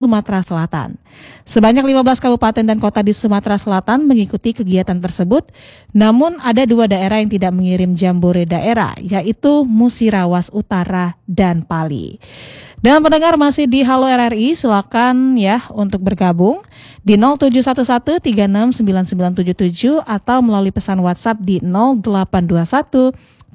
Sumatera Selatan. Sebanyak 15 kabupaten dan kota di Sumatera Selatan mengikuti kegiatan tersebut, namun ada 2 daerah yang tidak mengirim jambore daerah, yaitu Musirawas Utara dan Pali. Dan pendengar masih di Halo RRI, silakan ya untuk bergabung di 0711369977 atau melalui pesan WhatsApp di 0821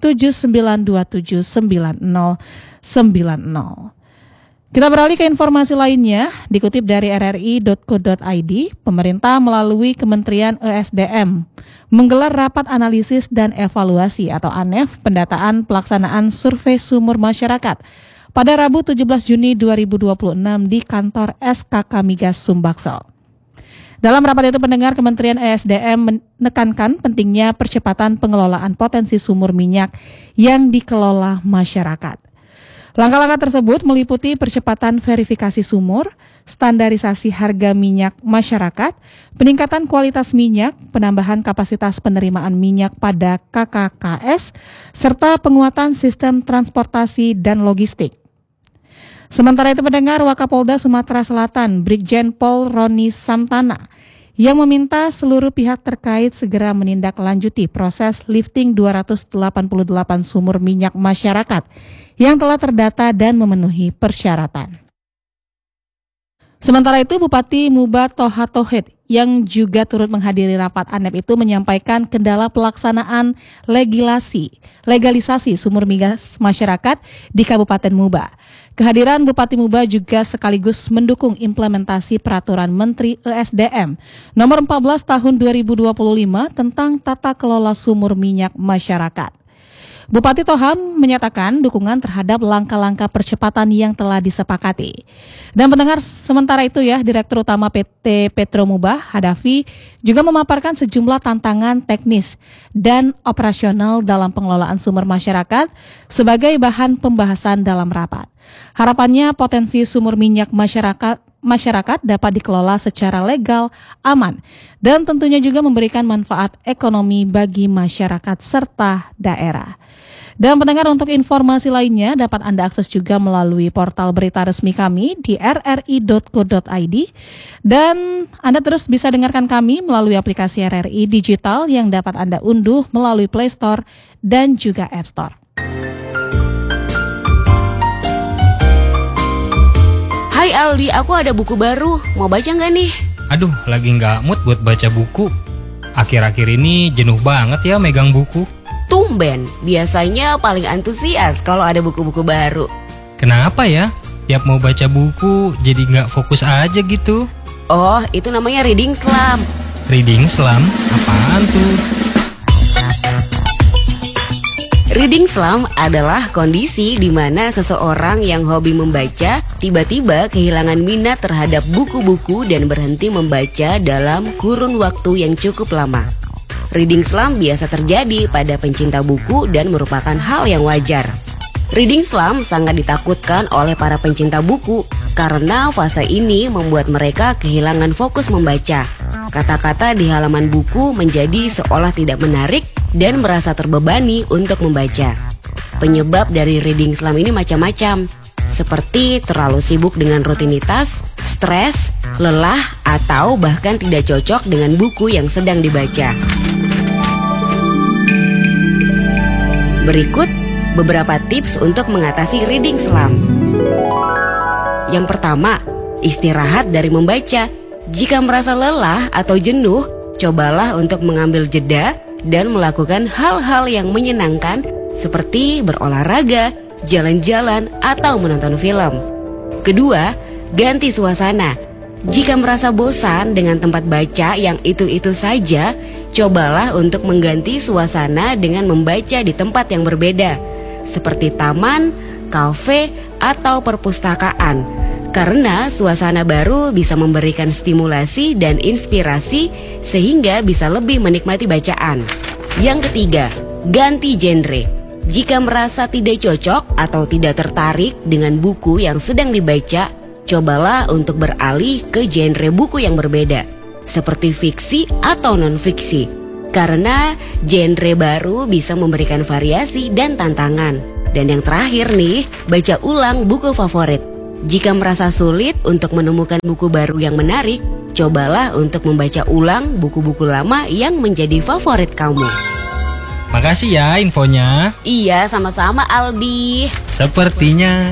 79279090. Kita beralih ke informasi lainnya, dikutip dari rri.co.id, pemerintah melalui Kementerian ESDM menggelar rapat analisis dan evaluasi atau ANEF pendataan pelaksanaan survei sumur masyarakat pada Rabu 17 Juni 2026 di kantor SKK Migas Sumbaksel. Dalam rapat itu pendengar, Kementerian ESDM menekankan pentingnya percepatan pengelolaan potensi sumur minyak yang dikelola masyarakat. Langkah-langkah tersebut meliputi percepatan verifikasi sumur, standarisasi harga minyak masyarakat, peningkatan kualitas minyak, penambahan kapasitas penerimaan minyak pada KKKS, serta penguatan sistem transportasi dan logistik. Sementara itu pendengar, Wakapolda Sumatera Selatan, Brigjen Pol Roni Samtana, yang meminta seluruh pihak terkait segera menindaklanjuti proses lifting 288 sumur minyak masyarakat yang telah terdata dan memenuhi persyaratan. Sementara itu, Bupati Muba Toha Tauhid yang juga turut menghadiri rapat ANEF itu menyampaikan kendala pelaksanaan legalisasi sumur migas masyarakat di Kabupaten Muba. Kehadiran Bupati Muba juga sekaligus mendukung implementasi Peraturan Menteri ESDM Nomor 14 Tahun 2025 tentang tata kelola sumur minyak masyarakat. Bupati Toha menyatakan dukungan terhadap langkah-langkah percepatan yang telah disepakati. Dan pendengar, sementara itu ya, Direktur Utama PT Petro Muba, Hadafi, juga memaparkan sejumlah tantangan teknis dan operasional dalam pengelolaan sumber masyarakat sebagai bahan pembahasan dalam rapat. Harapannya potensi sumur minyak masyarakat dapat dikelola secara legal, aman, dan tentunya juga memberikan manfaat ekonomi bagi masyarakat serta daerah. Dan pendengar, untuk informasi lainnya dapat Anda akses juga melalui portal berita resmi kami di rri.co.id, dan Anda terus bisa dengarkan kami melalui aplikasi RRI Digital yang dapat Anda unduh melalui Play Store dan juga App Store. Hai Aldi, aku ada buku baru. Mau baca nggak nih? Aduh, lagi nggak mood buat baca buku. Akhir-akhir ini jenuh banget ya megang buku. Tumben, biasanya paling antusias kalau ada buku-buku baru. Kenapa ya? Tiap mau baca buku jadi nggak fokus aja gitu. Oh, itu namanya reading slump. Reading slump? Apaan tuh? Reading slump adalah kondisi di mana seseorang yang hobi membaca tiba-tiba kehilangan minat terhadap buku-buku dan berhenti membaca dalam kurun waktu yang cukup lama. Reading slump biasa terjadi pada pencinta buku dan merupakan hal yang wajar. Reading slump sangat ditakutkan oleh para pencinta buku karena fase ini membuat mereka kehilangan fokus membaca. Kata-kata di halaman buku menjadi seolah tidak menarik dan merasa terbebani untuk membaca. Penyebab dari reading slump ini macam-macam, seperti terlalu sibuk dengan rutinitas, stres, lelah, atau bahkan tidak cocok dengan buku yang sedang dibaca. Berikut beberapa tips untuk mengatasi reading slump. Yang pertama, istirahat dari membaca. Jika merasa lelah atau jenuh, cobalah untuk mengambil jeda dan melakukan hal-hal yang menyenangkan seperti berolahraga, jalan-jalan, atau menonton film. Kedua, ganti suasana. Jika merasa bosan dengan tempat baca yang itu-itu saja, cobalah untuk mengganti suasana dengan membaca di tempat yang berbeda, seperti taman, kafe, atau perpustakaan. Karena suasana baru bisa memberikan stimulasi dan inspirasi sehingga bisa lebih menikmati bacaan. Yang ketiga, ganti genre. Jika merasa tidak cocok atau tidak tertarik dengan buku yang sedang dibaca, cobalah untuk beralih ke genre buku yang berbeda, seperti fiksi atau non-fiksi. Karena genre baru bisa memberikan variasi dan tantangan. Dan yang terakhir nih, baca ulang buku favorit. Jika merasa sulit untuk menemukan buku baru yang menarik, cobalah untuk membaca ulang buku-buku lama yang menjadi favorit kamu. Makasih ya infonya. Iya, sama-sama Aldi. Sepertinya